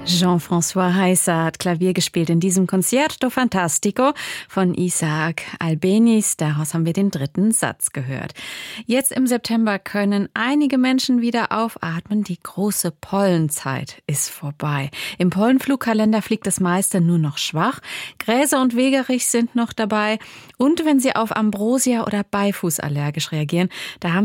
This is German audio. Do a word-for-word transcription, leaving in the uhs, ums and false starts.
Jean-François Heisser hat Klavier gespielt in diesem Concerto Fantastico von Isaac Albéniz. Daraus haben wir den dritten Satz gehört. Jetzt im September können einige Menschen wieder aufatmen. Die große Pollenzeit ist vorbei. Im Pollenflugkalender fliegt das meiste nur noch schwach. Gräser und Wegerich sind noch dabei. Und wenn Sie auf Ambrosia oder Beifuß allergisch reagieren, da haben